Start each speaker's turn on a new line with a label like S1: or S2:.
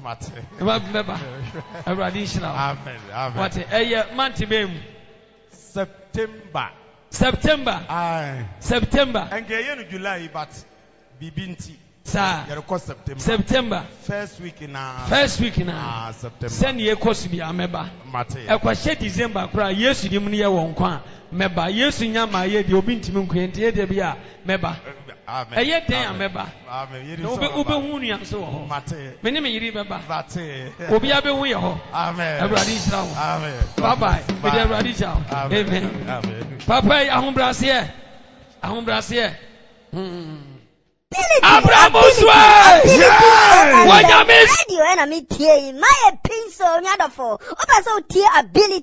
S1: Remember. Amen. Amen. What a month September. September.
S2: And July, but Bibinti.
S1: September.
S2: First week in
S1: September. Send ye cost be a member. A December cry. Yes, you didn't hear one quan. Member. Yes, in Yama, ye, the Obintimum Quinty, there be a member. A yet day, a member. Ube so. Many may remember. Obiabe Weo. Amen. Bye bye. Amen. Papa, Ahum Brassier. Abraham's way.
S3: What you miss? Radio enemy tie. My pencil, nyadafo. Opa so tie ability.